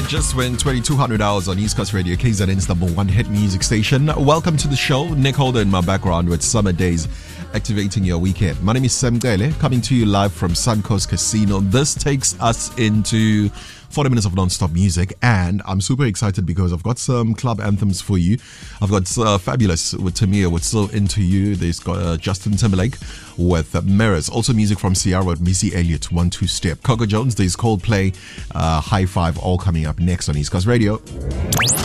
It just went 2200 hours on East Coast Radio, KZN's number one hit music station. Welcome to the show. Nick Holder in my background with Summer Days, activating your weekend. My name is Sam Gale, coming to you live from Suncoast Casino. This takes us into 40 minutes of non-stop music, and I'm super excited because I've got some club anthems for you. I've got Fabulous with Tamir with So Into You. There's got Justin Timberlake with Mirrors. Also music from Ciara with Missy Elliott, 1-2 Step. Coco Jones, there's Coldplay, High Five, all coming up next on East Coast Radio.